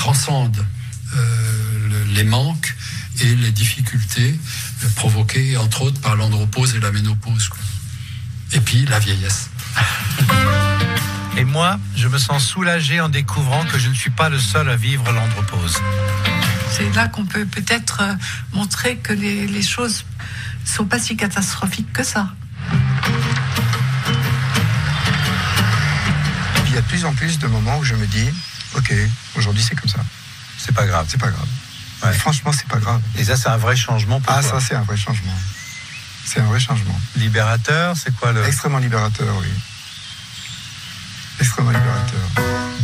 transcende les manques et les difficultés provoquées, entre autres, par l'andropause et la ménopause, quoi. Et puis, la vieillesse. Et moi, je me sens soulagé en découvrant que je ne suis pas le seul à vivre l'andropause. C'est là qu'on peut peut-être montrer que les choses ne sont pas si catastrophiques que ça. Et puis il y a de plus en plus de moments où je me dis, ok, aujourd'hui c'est comme ça. C'est pas grave. C'est pas grave. Ouais. Franchement, c'est pas grave. Et ça, c'est un vrai changement pour toi. Ça, c'est un vrai changement. C'est un vrai changement. Libérateur, c'est quoi le... Extrêmement libérateur, oui. Extrêmement libérateur.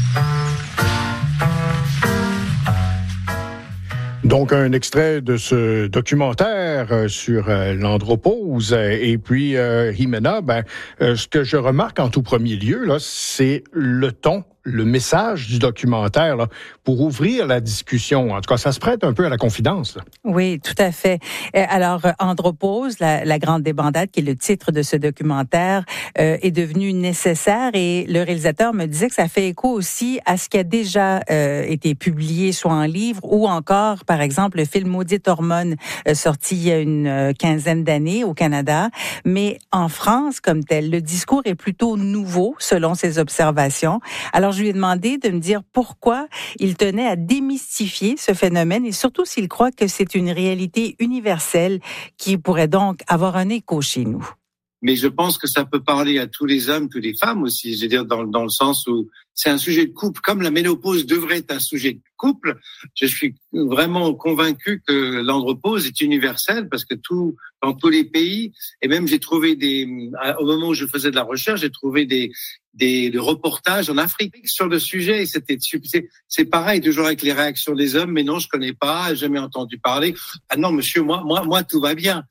Donc, un extrait de ce documentaire sur l'andropause. Et puis, Jimena, ce que je remarque en tout premier lieu, là, c'est le ton, le message du documentaire, là, pour ouvrir la discussion. En tout cas, ça se prête un peu à la confidence, là. Oui, tout à fait. Alors, Andropause, la grande débandade, qui est le titre de ce documentaire, est devenu nécessaire, et le réalisateur me disait que ça fait écho aussi à ce qui a déjà été publié, soit en livre, ou encore, par exemple, le film Maudite hormone, sorti il y a une quinzaine d'années au Canada. Mais en France, comme tel, le discours est plutôt nouveau, selon ses observations. Alors, je lui ai demandé de me dire pourquoi il tenait à démystifier ce phénomène, et surtout s'il croit que c'est une réalité universelle qui pourrait donc avoir un écho chez nous. Mais je pense que ça peut parler à tous les hommes, tous les femmes aussi. Je veux dire, dans le sens où c'est un sujet de couple. Comme la ménopause devrait être un sujet de couple, je suis vraiment convaincu que l'andropause est universelle, parce que dans tous les pays, et même j'ai trouvé au moment où je faisais de la recherche, j'ai trouvé des reportages en Afrique sur le sujet, et c'est pareil toujours avec les réactions des hommes. Mais non, je connais pas, j'ai jamais entendu parler. Ah non, monsieur, moi tout va bien.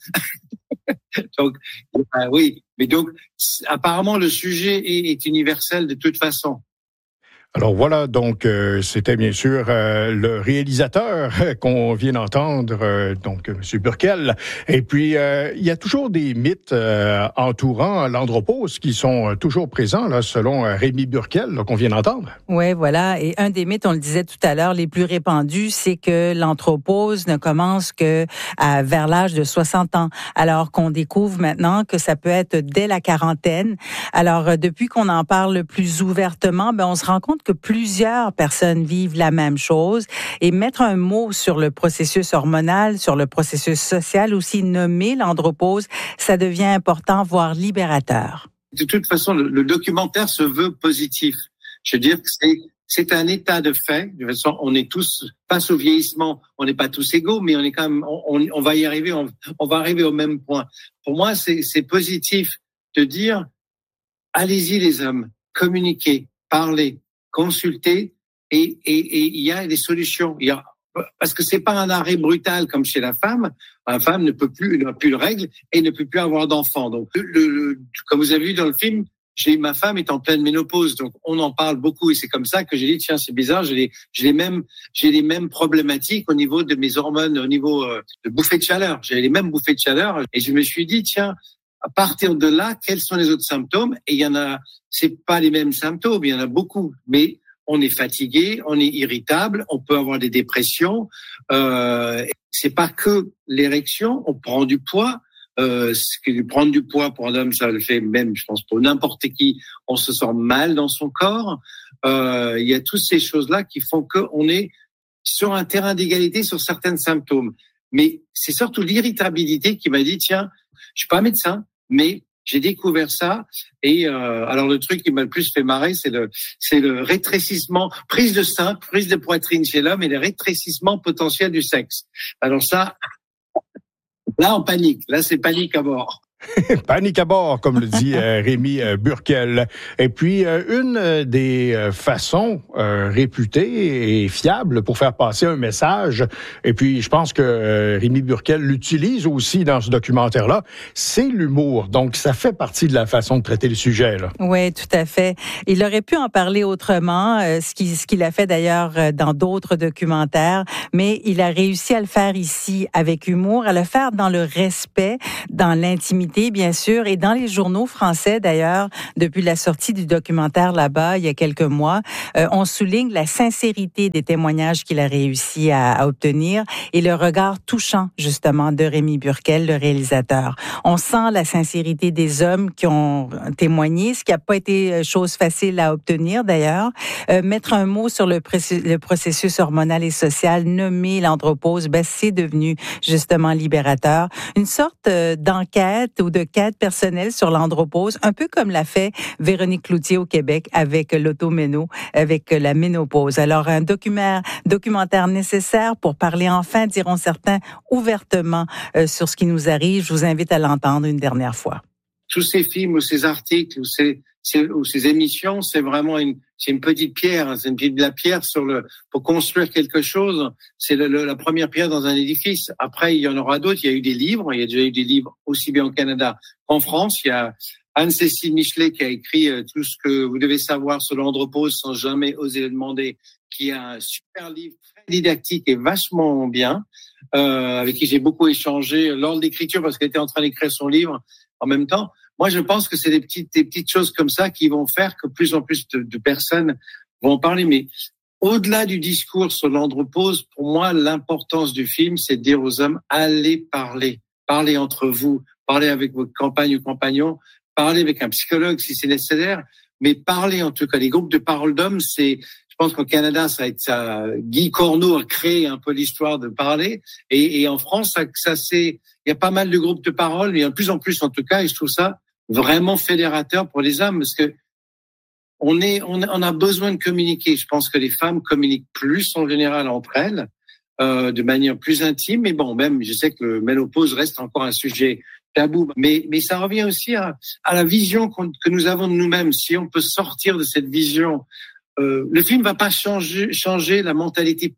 Donc, oui, mais donc apparemment le sujet est universel de toute façon. Alors voilà, donc c'était bien sûr le réalisateur qu'on vient d'entendre, donc M. Burkel. Et puis, il y a toujours des mythes entourant l'andropause qui sont toujours présents, là, selon Rémi Burkel, là, qu'on vient d'entendre. Oui, voilà. Et un des mythes, on le disait tout à l'heure, les plus répandus, c'est que l'andropause ne commence que vers l'âge de 60 ans, alors qu'on découvre maintenant que ça peut être dès la quarantaine. Alors, depuis qu'on en parle plus ouvertement, on se rend compte que plusieurs personnes vivent la même chose, et mettre un mot sur le processus hormonal, sur le processus social aussi, nommer l'andropause, ça devient important, voire libérateur. De toute façon, le documentaire se veut positif. Je veux dire que c'est un état de fait. De toute façon, on est tous face au vieillissement, on n'est pas tous égaux, mais on est quand même, on va y arriver, on va arriver au même point. Pour moi, c'est positif de dire, allez-y les hommes, communiquez, parlez, consulter, et il y a des solutions. Parce que c'est pas un arrêt brutal comme chez la femme. La femme n'a plus de règles et ne peut plus avoir d'enfants. Donc, comme vous avez vu dans le film, ma femme est en pleine ménopause, donc on en parle beaucoup, et c'est comme ça que j'ai dit, tiens, c'est bizarre, j'ai les mêmes problématiques au niveau de mes hormones, au niveau de bouffées de chaleur. J'ai les mêmes bouffées de chaleur, et je me suis dit, tiens, à partir de là, quels sont les autres symptômes? Et il y en a, c'est pas les mêmes symptômes, il y en a beaucoup, mais on est fatigué, on est irritable, on peut avoir des dépressions. C'est pas que l'érection, on prend du poids. Prendre du poids pour un homme, ça le fait même, je pense, pour n'importe qui. On se sent mal dans son corps. Il y a toutes ces choses-là qui font qu'on est sur un terrain d'égalité sur certains symptômes. Mais c'est surtout l'irritabilité qui m'a dit, tiens, je suis pas médecin, mais j'ai découvert ça. Et alors le truc qui m'a le plus fait marrer, c'est le rétrécissement, prise de sein, prise de poitrine chez l'homme, et le rétrécissement potentiel du sexe. Alors ça, là on panique, là c'est panique à bord. Panique à bord, comme le dit Rémi Burkel. Et puis, une des façons réputées et fiables pour faire passer un message, et puis je pense que Rémi Burkel l'utilise aussi dans ce documentaire-là, c'est l'humour. Donc, ça fait partie de la façon de traiter le sujet, là. Oui, tout à fait. Il aurait pu en parler autrement, ce qu'il a fait d'ailleurs dans d'autres documentaires, mais il a réussi à le faire ici avec humour, à le faire dans le respect, dans l'intimité l'actualité, bien sûr, et dans les journaux français, d'ailleurs, depuis la sortie du documentaire là-bas, il y a quelques mois, on souligne la sincérité des témoignages qu'il a réussi à obtenir et le regard touchant, justement, de Rémi Burquel, le réalisateur. On sent la sincérité des hommes qui ont témoigné, ce qui n'a pas été chose facile à obtenir, d'ailleurs. Mettre un mot sur le processus hormonal et social, nommer l'andropause, c'est devenu, justement, libérateur. Une sorte d'enquête ou de quête personnelle sur l'andropause, un peu comme l'a fait Véronique Cloutier au Québec avec l'automéno, avec la ménopause. Alors, un documentaire nécessaire pour parler enfin, diront certains, ouvertement sur ce qui nous arrive. Je vous invite à l'entendre une dernière fois. Tous ces films ou ces articles ou ces émissions, c'est vraiment une petite pierre, c'est de la pierre pour construire quelque chose. C'est la première pierre dans un édifice. Après, il y en aura d'autres. Il y a eu des livres. Il y a déjà eu des livres aussi bien au Canada qu'en France. Il y a Anne-Cécile Michelet qui a écrit tout ce que vous devez savoir sur l'andropause sans jamais oser le demander, qui a un super livre très didactique et vachement bien, avec qui j'ai beaucoup échangé lors de l'écriture parce qu'elle était en train d'écrire son livre en même temps. Moi, je pense que c'est des petites choses comme ça qui vont faire que plus en plus de personnes vont en parler. Mais au-delà du discours sur l'andropause, pour moi, l'importance du film, c'est de dire aux hommes, allez parler. Parlez entre vous, parlez avec votre compagne ou compagnon, parlez avec un psychologue si c'est nécessaire, mais parlez en tout cas. Les groupes de parole d'hommes, je pense qu'au Canada, Guy Corneau a créé un peu l'histoire de parler, et en France, il y a pas mal de groupes de parole, mais de plus en plus en tout cas, et je trouve ça vraiment fédérateur pour les hommes, parce que on a besoin de communiquer. Je pense que les femmes communiquent plus en général entre elles, de manière plus intime, mais bon, même, je sais que le ménopause reste encore un sujet tabou, mais ça revient aussi à la vision que nous avons de nous-mêmes. Si on peut sortir de cette vision, le film va pas changer la mentalité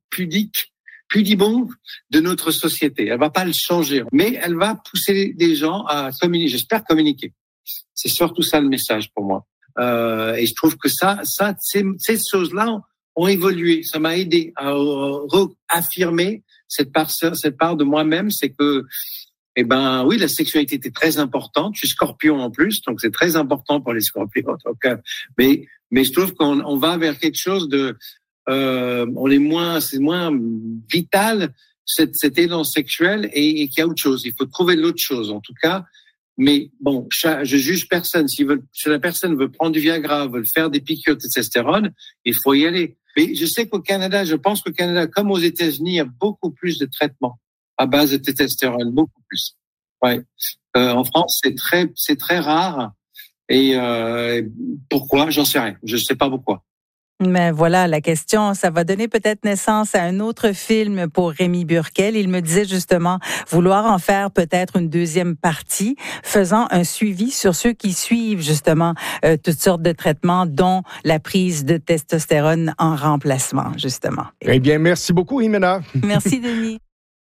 pudibonde de notre société. Elle va pas le changer, mais elle va pousser des gens à communiquer. J'espère communiquer. C'est surtout ça le message pour moi. Et je trouve que ces choses-là ont évolué. Ça m'a aidé à affirmer cette part de moi-même, c'est que, oui, la sexualité était très importante. Je suis Scorpion en plus, donc c'est très important pour les Scorpions. Donc, mais je trouve qu'on va vers quelque chose de, c'est moins vital cet élan sexuel et qu'il y a autre chose. Il faut trouver l'autre chose, en tout cas. Mais bon, je juge personne. Si la personne veut prendre du Viagra, veut faire des piqûres de testostérone, il faut y aller. Mais je sais je pense qu'au Canada, comme aux États-Unis, il y a beaucoup plus de traitements à base de testostérone, beaucoup plus. Ouais. En France, c'est très rare. Et pourquoi? J'en sais rien. Je sais pas pourquoi. Mais voilà la question. Ça va donner peut-être naissance à un autre film pour Rémi Burquel. Il me disait justement vouloir en faire peut-être une deuxième partie, faisant un suivi sur ceux qui suivent justement toutes sortes de traitements, dont la prise de testostérone en remplacement, justement. Eh bien, merci beaucoup, Jimena. Merci, Denis.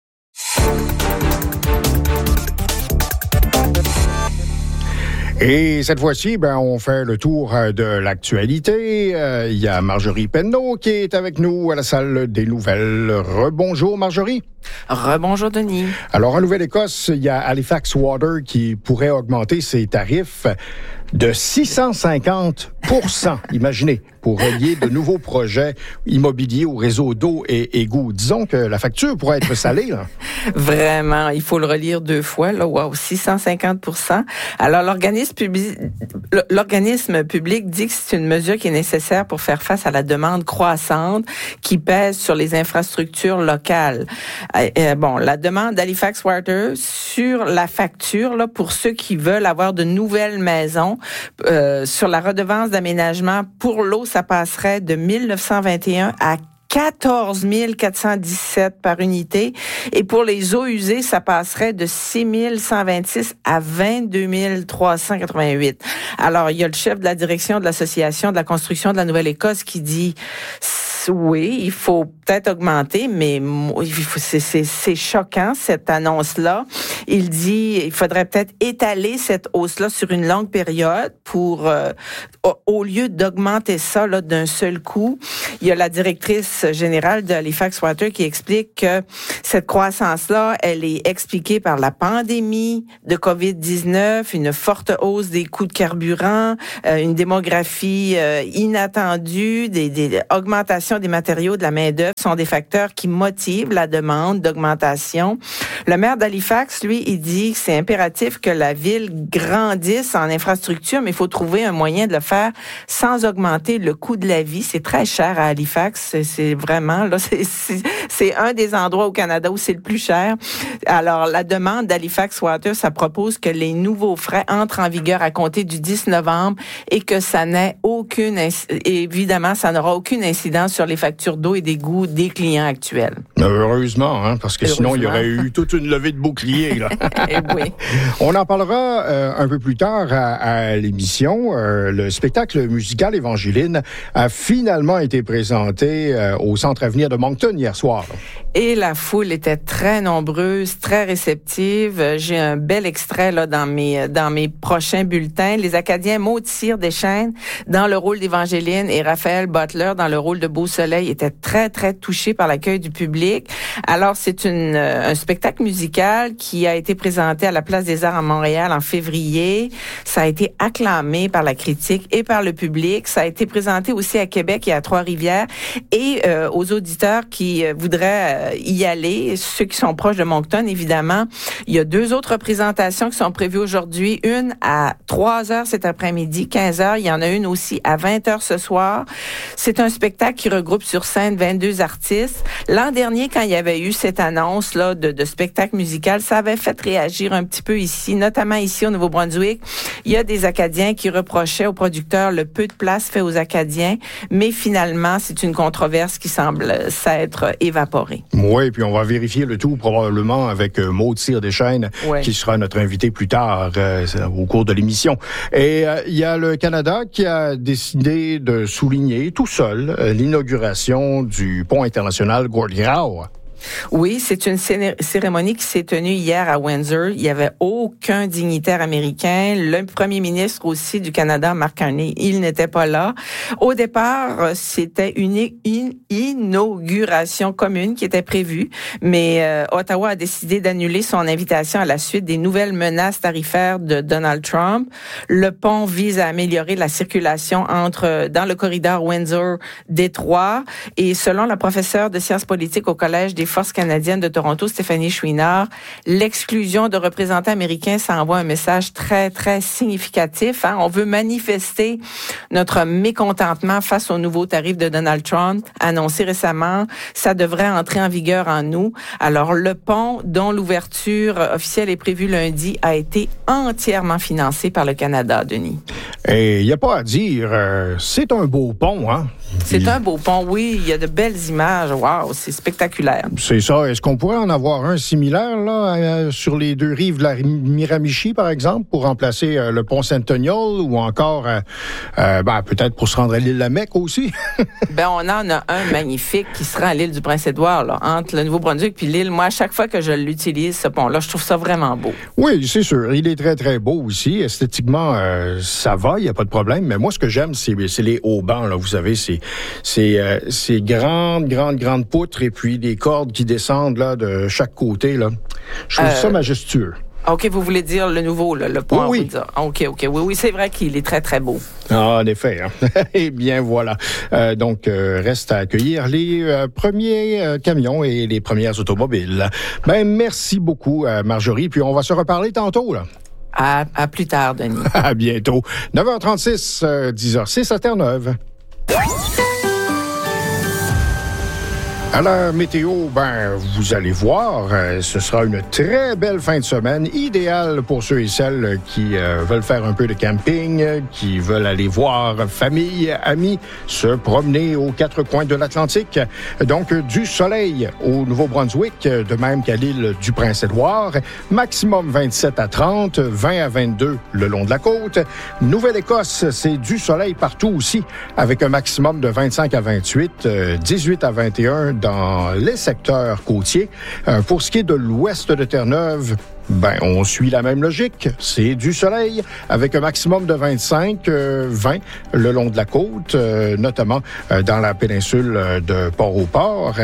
Et cette fois-ci, on fait le tour de l'actualité. Il y a Marjorie Penneau qui est avec nous à la salle des nouvelles. Rebonjour, Marjorie. Rebonjour, Denis. Alors, en Nouvelle-Écosse, il y a Halifax Water qui pourrait augmenter ses tarifs de 650 %. Imaginez, pour relier de nouveaux projets immobiliers au réseau d'eau et égouts. Disons que la facture pourrait être salée, là. Vraiment, il faut le relire 2 fois, là. Wow, 650 %. Alors, l'organisme public dit que c'est une mesure qui est nécessaire pour faire face à la demande croissante qui pèse sur les infrastructures locales. La demande d'Halifax Water sur la facture, là, pour ceux qui veulent avoir de nouvelles maisons, sur la redevance d'aménagement pour l'eau, ça passerait de 1 921 à 14 417 par unité. Et pour les eaux usées, ça passerait de 6 126 à 22 388. Alors, il y a le chef de la direction de l'Association de la construction de la Nouvelle-Écosse qui dit oui, il faut peut-être augmenter, mais c'est choquant, cette annonce-là. Il dit il faudrait peut-être étaler cette hausse-là sur une longue période pour, au lieu d'augmenter ça là, d'un seul coup. Il y a la directrice générale de Halifax Water qui explique que cette croissance-là, elle est expliquée par la pandémie de COVID-19, une forte hausse des coûts de carburant, une démographie inattendue, des augmentations des matériaux, de la main-d'œuvre sont des facteurs qui motivent la demande d'augmentation. Le maire d'Halifax, lui, il dit que c'est impératif que la ville grandisse en infrastructure, mais il faut trouver un moyen de le faire sans augmenter le coût de la vie. C'est très cher à Halifax. C'est vraiment, là, c'est un des endroits au Canada où c'est le plus cher. Alors, la demande d'Halifax Water, ça propose que les nouveaux frais entrent en vigueur à compter du 10 novembre et que ça n'ait évidemment, ça n'aura aucune incidence sur les factures d'eau et d'égout des clients actuels. Heureusement, hein, parce que sinon, il y aurait eu toute une levée de boucliers, là. Oui. On en parlera un peu plus tard à l'émission. Le spectacle musical Évangeline a finalement été présenté au Centre Avenir de Moncton hier soir. Et la foule était très nombreuse, très réceptive. J'ai un bel extrait là dans mes prochains bulletins. Les Acadiens Maud Cyr Deschênes dans le rôle d'Évangeline et Raphaël Butler dans le rôle de Beau Soleil étaient très, très touchés par l'accueil du public. Alors, c'est un spectacle musical qui a été présenté à la Place des Arts à Montréal en février. Ça a été acclamé par la critique et par le public. Ça a été présenté aussi à Québec et à Trois-Rivières. Et aux auditeurs qui voudraient y aller, ceux qui sont proches de Moncton, évidemment, il y a 2 autres représentations qui sont prévues aujourd'hui. Une à 3h cet après-midi, 15h. Il y en a une aussi à 20h ce soir. C'est un spectacle qui regroupe sur scène 22 artistes. L'an dernier, quand il y avait eu cette annonce-là de spectacle musical, ça avait fait réagir un petit peu ici, notamment ici au Nouveau-Brunswick. Il y a des Acadiens qui reprochaient aux producteurs le peu de place fait aux Acadiens, mais finalement, c'est une controverse qui semble s'être évaporée. Oui, puis on va vérifier le tout probablement avec Maud Cyr Deschênes, qui sera notre invité plus tard au cours de l'émission. Et il y a le Canada qui a décidé de souligner tout seul l'inauguration du pont international Gordie Howe. Oui, c'est une cérémonie qui s'est tenue hier à Windsor. Il n'y avait aucun dignitaire américain. Le premier ministre aussi du Canada, Mark Carney, il n'était pas là. Au départ, c'était une inauguration commune qui était prévue, mais Ottawa a décidé d'annuler son invitation à la suite des nouvelles menaces tarifaires de Donald Trump. Le pont vise à améliorer la circulation dans le corridor Windsor-Détroit. Et selon la professeure de sciences politiques au Collège des Forces canadiennes de Toronto, Stéphanie Chouinard, l'exclusion de représentants américains, ça envoie un message très, très significatif. Hein? On veut manifester notre mécontentement face aux nouveaux tarifs de Donald Trump annoncés récemment. Ça devrait entrer en vigueur en août. Alors, le pont, dont l'ouverture officielle est prévue lundi, a été entièrement financé par le Canada, Denis. Et il n'y a pas à dire, c'est un beau pont, hein? C'est un beau pont, oui. Il y a de belles images. Wow, c'est spectaculaire. C'est ça. Est-ce qu'on pourrait en avoir un similaire là sur les 2 rives de la Miramichi, par exemple, pour remplacer le pont Centennial ou encore peut-être pour se rendre à l'île Lamec aussi? On en a un magnifique qui sera à l'île du Prince-Édouard, là, entre le Nouveau-Brunswick puis l'île. Moi, à chaque fois que je l'utilise, ce pont-là, je trouve ça vraiment beau. Oui, c'est sûr. Il est très, très beau aussi. Esthétiquement, ça va, il n'y a pas de problème. Mais moi, ce que j'aime, c'est les haubans, là. Vous savez, ces grandes poutres et puis des cordes qui descendent là de chaque côté, là. Je trouve ça majestueux. OK, vous voulez dire le nouveau, là, le pont? Oui. OK. Oui, c'est vrai qu'il est très, très beau. Ah, en effet. Hein. Eh bien, voilà. Donc, reste à accueillir les premiers camions et les premières automobiles. Merci beaucoup, Marjorie. Puis, on va se reparler tantôt, là. À plus tard, Denis. À bientôt. 9h36, 10h06 à Terre-Neuve. À la météo, vous allez voir, ce sera une très belle fin de semaine, idéale pour ceux et celles qui veulent faire un peu de camping, qui veulent aller voir famille, amis, se promener aux 4 coins de l'Atlantique. Donc, du soleil au Nouveau-Brunswick, de même qu'à l'île du Prince-Édouard. Maximum 27 à 30, 20 à 22 le long de la côte. Nouvelle-Écosse, c'est du soleil partout aussi, avec un maximum de 25 à 28, 18 à 21 dans les secteurs côtiers. Pour ce qui est de l'ouest de Terre-Neuve, Ben, on suit la même logique. C'est du soleil avec un maximum de 25, 20 le long de la côte, notamment dans la péninsule de Port-au-Port,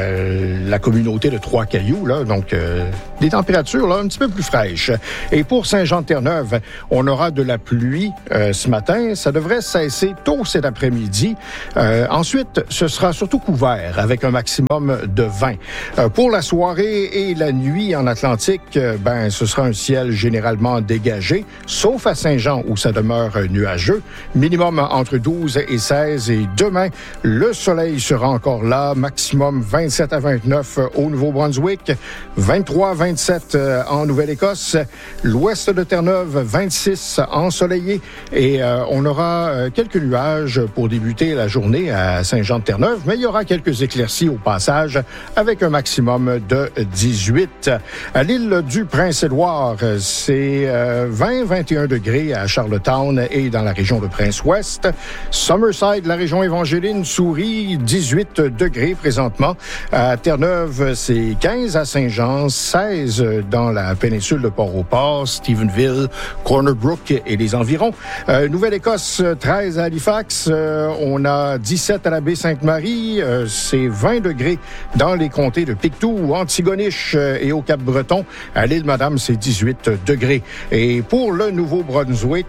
la communauté de Trois-Cailloux, là, donc des températures là un petit peu plus fraîches. Et pour Saint-Jean-de-Terre-Neuve, on aura de la pluie ce matin. Ça devrait cesser tôt cet après-midi. Ensuite, ce sera surtout couvert avec un maximum de 20. Pour la soirée et la nuit en Atlantique, ben, ce sera un ciel généralement dégagé, sauf à Saint-Jean où ça demeure nuageux. Minimum entre 12 et 16. Et demain, le soleil sera encore là. Maximum 27 à 29 au Nouveau-Brunswick, 23 à 27 en Nouvelle-Écosse. L'ouest de Terre-Neuve, 26 ensoleillé. Et on aura quelques nuages pour débuter la journée à Saint-Jean-de-Terre-Neuve, mais il y aura quelques éclaircies au passage avec un maximum de 18. À l'île du Prince-Édouard, c'est 20-21 degrés à Charlottetown et dans la région de Prince-Ouest. Summerside, la région évangéline, Souris, 18 degrés présentement. À Terre-Neuve, c'est 15 à Saint-Jean, 16 dans la péninsule de Port-au-Port, Stephenville, Corner Brook et les environs. Nouvelle-Écosse, 13 à Halifax. On a 17 à la baie Sainte-Marie. C'est 20 degrés dans les comtés de Pictou, Antigonish et au Cap-Breton. À l'île Madame, c'est 18 degrés. Et pour le Nouveau-Brunswick,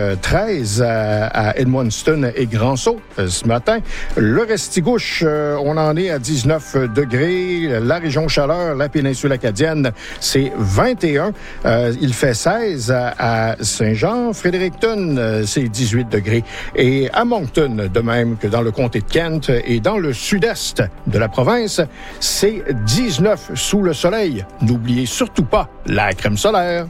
13 à Edmundston et Grand-Sault ce matin. Le Restigouche, on en est à 19 degrés. La région chaleur, la péninsule acadienne, c'est 21. Il fait 16 à Saint-Jean. Fredericton, c'est 18 degrés. Et à Moncton, de même que dans le comté de Kent et dans le sud-est de la province, c'est 19 sous le soleil. N'oubliez surtout pas la crème solaire.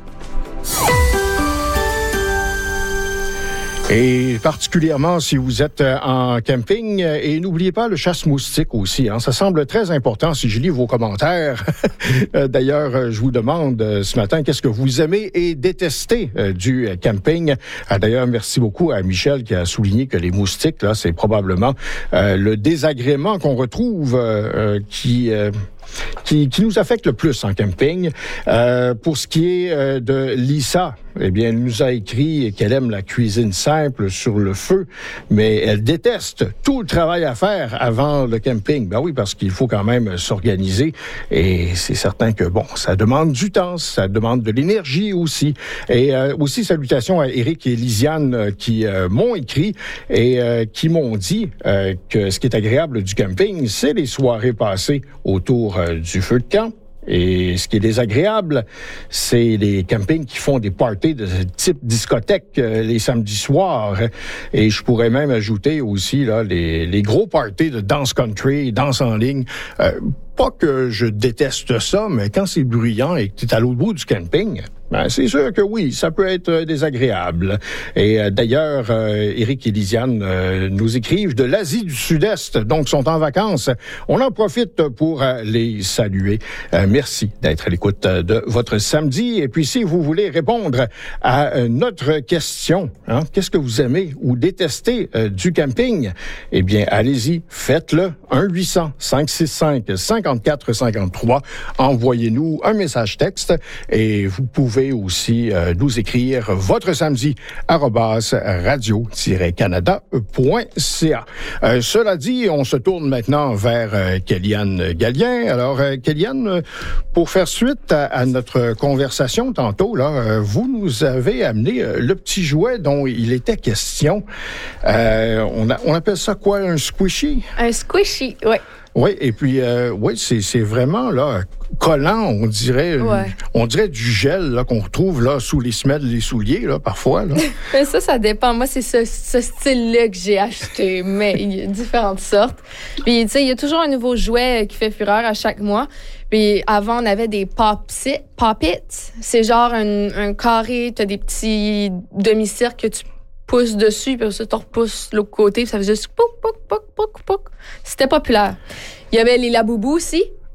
Et particulièrement si vous êtes en camping, et n'oubliez pas le chasse-moustique aussi. Hein, ça semble très important si je lis vos commentaires. D'ailleurs, je vous demande ce matin qu'est-ce que vous aimez et détestez du camping. D'ailleurs, merci beaucoup à Michel qui a souligné que les moustiques, là, c'est probablement le désagrément qu'on retrouve qui nous affecte le plus en camping. Pour ce qui est de Lisa, eh bien, elle nous a écrit qu'elle aime la cuisine simple sur le feu, mais elle déteste tout le travail à faire avant le camping. Ben oui, parce qu'il faut quand même s'organiser et c'est certain que, bon, ça demande du temps, ça demande de l'énergie aussi. Et aussi, salutations à Éric et Lisiane qui m'ont écrit et qui m'ont dit que ce qui est agréable du camping, c'est les soirées passées autour du feu de camp. Et ce qui est désagréable, c'est les campings qui font des parties de type discothèque les samedis soirs. Et je pourrais même ajouter aussi là les gros parties de danse country, danse en ligne. Pas que je déteste ça, mais quand c'est bruyant et que tu es à l'autre bout du camping, ben c'est sûr que oui, ça peut être désagréable. Et d'ailleurs, Éric et Lisiane nous écrivent de l'Asie du Sud-Est, donc sont en vacances. On en profite pour les saluer. Merci d'être à l'écoute de votre samedi. Et puis, si vous voulez répondre à notre question, hein, qu'est-ce que vous aimez ou détestez du camping? Eh bien, allez-y, faites-le. 1-800-565-5453. Envoyez-nous un message texte et vous pouvez aussi nous écrire votre samedi @radio-canada.ca. Cela dit, on se tourne maintenant vers Kéliane Gallien. Alors, Kéliane, pour faire suite à notre conversation tantôt, là, vous nous avez amené le petit jouet dont il était question. On appelle ça quoi, un squishy? Un squishy, oui. Oui, et puis, oui, c'est vraiment, là, collant, on dirait du gel, là, qu'on retrouve, là, sous les semelles des souliers, là, parfois, là. Mais ça dépend. Moi, c'est ce style-là que j'ai acheté, mais il y a différentes sortes. Puis, tu sais, il y a toujours un nouveau jouet qui fait fureur à chaque mois. Puis, avant, on avait des Pop-It. C'est genre un carré, t'as des petits demi-cercles que tu pousses dessus, puis ça, tu repousses de l'autre côté, puis ça faisait juste pouc, pouc, pouc, pouc, pouc. C'était populaire. Il y avait les Laboubou aussi.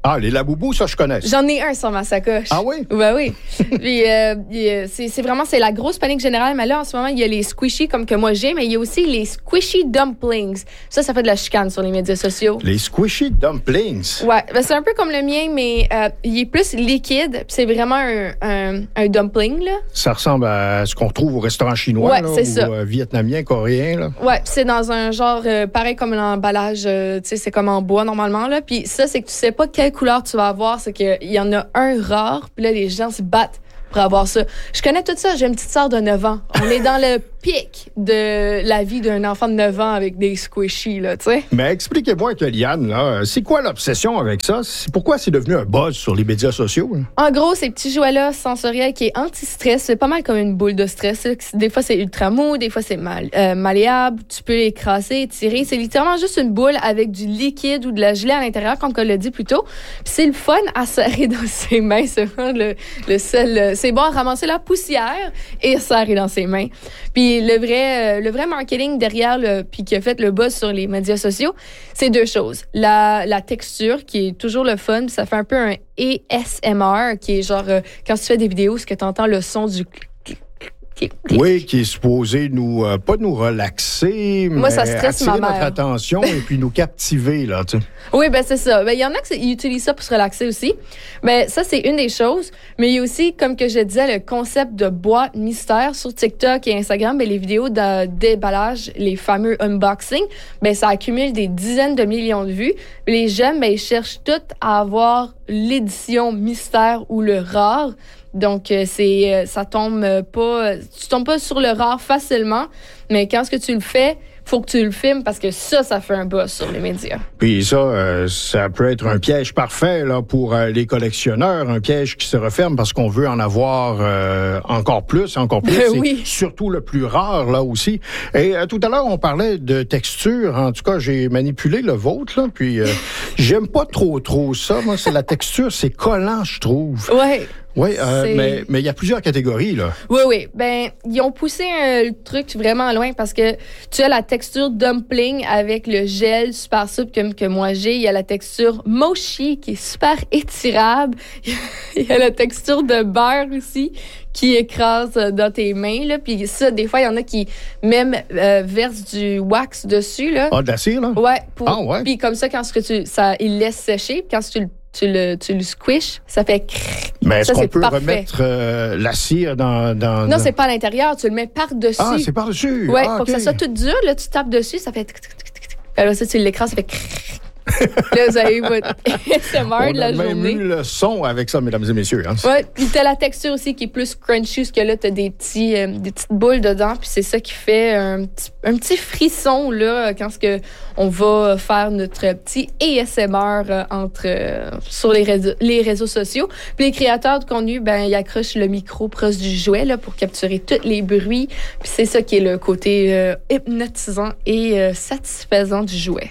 Ah, les Labubu, ça, je connais. J'en ai un sur ma sacoche. Ah oui? Ben oui. Puis, c'est la grosse panique générale. Mais là, en ce moment, il y a les squishy comme que moi j'ai, mais il y a aussi les squishy dumplings. Ça fait de la chicane sur les médias sociaux. Les squishy dumplings? Ouais. Ben, c'est un peu comme le mien, mais il est plus liquide. Puis c'est vraiment un dumpling, là. Ça ressemble à ce qu'on retrouve au restaurant chinois, ouais, là, c'est ou ça. Vietnamien, coréen, là. Ouais, c'est dans un genre pareil comme l'emballage, tu sais, c'est comme en bois normalement, là. Puis ça, c'est que tu sais pas quelle couleur tu vas avoir, c'est qu'il y en a un rare, puis là, les gens se battent pour avoir ça. Je connais tout ça, j'ai une petite sœur de 9 ans. On est dans le pic de la vie d'un enfant de 9 ans avec des squishies, là, tu sais. Mais expliquez-moi, Kellyanne, là, c'est quoi l'obsession avec ça? Pourquoi c'est devenu un buzz sur les médias sociaux? Là? En gros, ces petits jouets-là sensoriels qui est anti-stress, c'est pas mal comme une boule de stress. Des fois, c'est ultra mou, des fois, c'est malléable. Tu peux l'écraser, étirer. C'est littéralement juste une boule avec du liquide ou de la gelée à l'intérieur, comme on l'a dit plus tôt. Puis c'est le fun à serrer dans ses mains. C'est vraiment le seul... c'est bon à ramasser la poussière et serrer dans ses mains. Puis le vrai marketing derrière puis qui a fait le buzz sur les médias sociaux, c'est deux choses. La texture qui est toujours le fun, ça fait un peu un ASMR qui est genre quand tu fais des vidéos, ce que tu entends le son du oui, qui est supposé pas nous relaxer, moi, mais ça stresse attirer ma mère. notre attention et puis nous captiver, là, tu sais. Oui, ben c'est ça. Ben il y en a qui utilisent ça pour se relaxer aussi. Ben ça, c'est une des choses. Mais il y a aussi, comme que je disais, le concept de boîte mystère sur TikTok et Instagram. Ben les vidéos de déballage, les fameux unboxing, ben ça accumule des dizaines de millions de vues. Les jeunes, ben ils cherchent toutes à avoir l'édition mystère ou le rare. Donc, ça tombe pas, tu tombes pas sur le rare facilement, mais quand est-ce que tu le fais, faut que tu le filmes parce que ça fait un buzz sur les médias. Puis ça peut être un piège parfait là pour les collectionneurs, un piège qui se referme parce qu'on veut en avoir encore plus. Oui. C'est surtout le plus rare là aussi. Et tout à l'heure, on parlait de texture. En tout cas, j'ai manipulé le vôtre là, puis j'aime pas trop ça. Moi, c'est la texture, c'est collant, je trouve. Ouais. Oui, mais il y a plusieurs catégories, là. Oui. Ben, ils ont poussé le truc vraiment loin parce que tu as la texture dumpling avec le gel super souple comme que moi j'ai. Il y a la texture mochi qui est super étirable. Il y a la texture de beurre aussi qui écrase dans tes mains, là. Puis ça, des fois, il y en a qui même versent du wax dessus, là. Ah, de la cire, là? Ouais. Ouais. Puis comme ça, il laisse sécher. Puis quand tu le squish, ça fait mais est-ce qu'on peut parfait. remettre la cire dans... Non, c'est pas à l'intérieur. Tu le mets par-dessus. Ah, c'est par-dessus. Ouais, faut que ça soit tout dur. Là, tu tapes dessus, ça fait... Alors ça, tu l'écrases, ça fait... Là, vous avez votre ASMR de la journée. On a même eu le son avec ça, mesdames et messieurs. Hein. Ouais, puis t'as la texture aussi qui est plus crunchy, parce que là, t'as des petites boules dedans, puis c'est ça qui fait un petit frisson, là, quand on va faire notre petit ASMR sur les réseaux sociaux. Puis les créateurs de contenu, ben, ils accrochent le micro proche du jouet, là, pour capturer tous les bruits. Puis c'est ça qui est le côté hypnotisant et satisfaisant du jouet.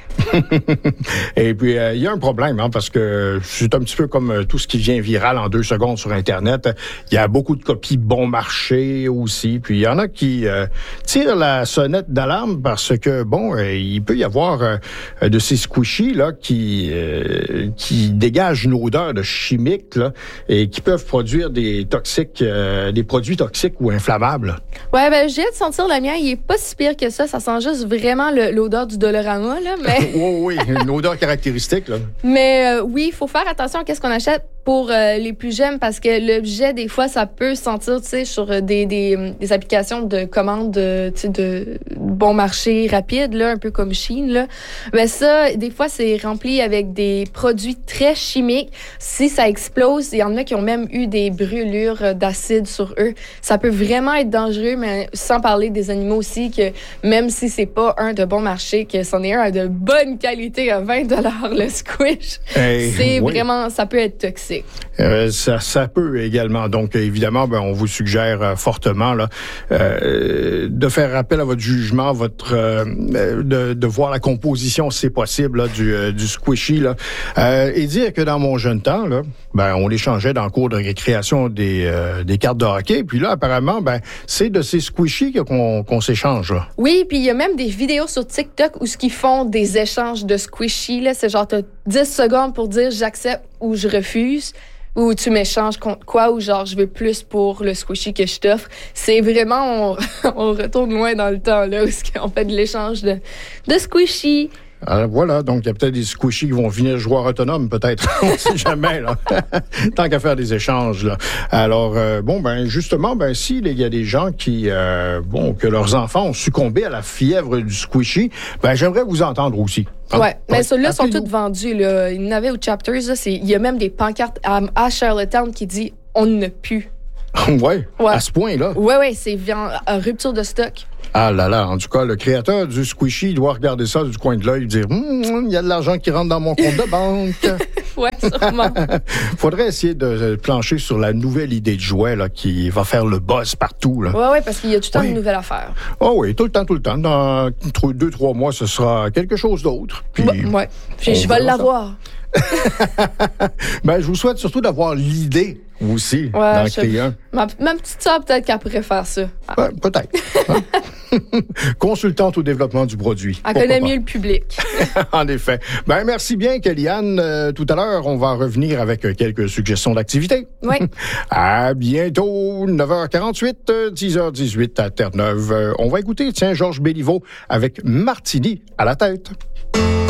Et puis, il y a un problème, hein, parce que c'est un petit peu comme tout ce qui vient viral en 2 secondes sur Internet. Il y a beaucoup de copies bon marché aussi. Puis, il y en a qui tirent la sonnette d'alarme parce que, bon, il peut y avoir de ces squishies là, qui dégagent une odeur de chimique là, et qui peuvent produire des produits toxiques ou inflammables. Ouais, ben, j'ai hâte de sentir le mien. Il est pas si pire que ça. Ça sent juste vraiment l'odeur du Dolorama, là, mais... Oui, une odeur caractéristique, là. Mais oui, il faut faire attention à qu'est-ce qu'on achète pour les plus jeunes parce que l'objet, des fois, ça peut sentir, tu sais, sur des applications de commandes, tu sais, de bon marché rapide, là, un peu comme Shein, là. Ben ça, des fois, c'est rempli avec des produits très chimiques. Si ça explose, il y en a qui ont même eu des brûlures d'acide sur eux. Ça peut vraiment être dangereux, mais sans parler des animaux aussi, que même si c'est pas un de bon marché, que c'en est un de bonne qualité à $20 le squish, c'est vraiment, ça peut être toxique. Ça peut également. Donc, évidemment, on vous suggère fortement là, de faire appel à votre jugement, de voir la composition, si c'est possible, là, du squishy. Là. Et dire que dans mon jeune temps, là, on l'échangeait dans le cours de récréation des cartes de hockey. Puis là, apparemment, c'est de ces squishy qu'on s'échange. Là. Oui, puis il y a même des vidéos sur TikTok où ils font des échanges de squishy. Là, c'est genre, t'as 10 secondes pour dire « j'accepte ». ou je refuse, ou tu m'échanges contre quoi, ou genre je veux plus pour le squishy que je t'offre. C'est vraiment, on retourne loin dans le temps, là, où on fait de l'échange de squishy. Alors voilà, donc il y a peut-être des squishies qui vont venir joueurs autonomes, peut-être. On ne sait jamais, là. Tant qu'à faire des échanges, là. Alors, justement, s'il y a des gens qui, que leurs enfants ont succombé à la fièvre du squishy, j'aimerais vous entendre aussi. Hein? Ouais, mais ceux-là sont tous vendus, là. Il y en avait au Chapters, là. Il y a même des pancartes à Charlottetown qui dit « On n'a plus ». Ouais, à ce point-là. Ouais, c'est en rupture de stock. Ah là là, en tout cas, le créateur du squishy doit regarder ça du coin de l'œil et dire « il y a de l'argent qui rentre dans mon compte de banque. » Ouais, sûrement. Faudrait essayer de plancher sur la nouvelle idée de jouet là, qui va faire le buzz partout. Là. Ouais, parce qu'il y a tout le temps de nouvelles affaires. Oh oui, tout le temps. Dans 2-3 mois, ce sera quelque chose d'autre. Puis, ouais, je vais l'avoir. Je vous souhaite surtout d'avoir l'idée aussi d'en créer un. Ma petite sœur, peut-être qu'elle pourrait faire ça. Peut-être. Consultante au développement du produit. Elle connaît mieux le public. En effet. Merci bien, Kellyanne. Tout à l'heure, on va revenir avec quelques suggestions d'activités. Oui. À bientôt, 9h48, 10h18 à Terre-Neuve. On va écouter, Georges Béliveau avec Martini à la tête.